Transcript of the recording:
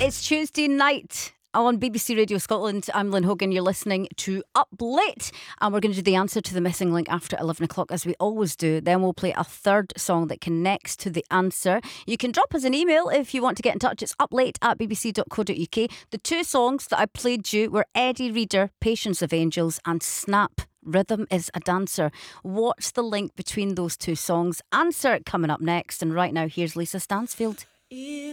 It's Tuesday night on BBC Radio Scotland. I'm Lynn Hogan. You're listening to Up Late, and we're going to do the answer to the missing link after 11 o'clock, as we always do. Then we'll play a third song that connects to the answer. You can drop us an email if you want to get in touch. It's uplate@bbc.co.uk. The two songs that I played you were Eddie Reader, Patience of Angels, and Snap, Rhythm is a Dancer. What's the link between those two songs? Answer coming up next. And right now, here's Lisa Stansfield.